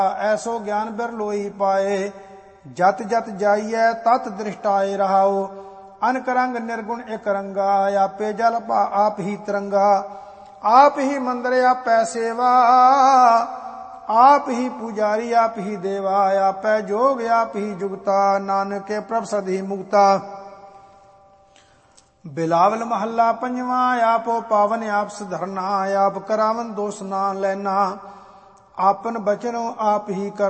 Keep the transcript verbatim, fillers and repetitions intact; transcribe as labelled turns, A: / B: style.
A: ऐसो ज्ञान बिरलोई पाए। जत जत जाइए तत दृष्टाए रहाओ। अनक रंग निर्गुण एक रंगा, आपे जल आप ही तरंगा। आप ही मंदिर आपै सेवा, आप ही पुजारी आप ही देवा। आपै जोग आप ही जुगता, नानक के प्रभ सदी मुक्ता। बिलावल महला पंजवा, आपो पावन आप सुधरना। आप करावन दोष ना लेना, आपन बचनो आप ही कर